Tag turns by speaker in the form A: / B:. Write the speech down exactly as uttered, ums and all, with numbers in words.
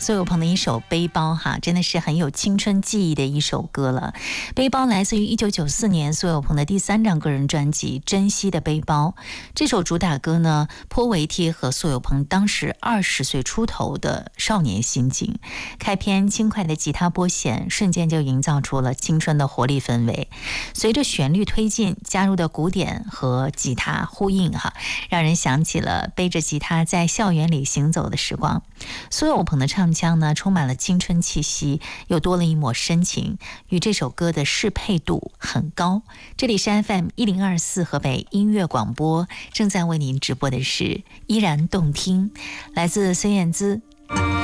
A: 苏有朋的一首《背包》哈，真的是很有青春记忆的一首歌了。《背包》来自于一九九四年苏有朋的第三张个人专辑《珍惜的背包》。这首主打歌呢，颇为贴合苏有朋当时二十岁出头的少年心境。开篇轻快的吉他拨弦，瞬间就营造出了青春的活力氛围。随着旋律推进，加入的鼓点和吉他呼应哈，让人想起了背着吉他在校园里行走的时光。苏有朋的唱腔呢，充满了青春气息，又多了一抹深情，与这首歌的适配度很高。这里是 F M 一零二四河北音乐广播，正在为您直播的是依然动听，来自孙燕姿。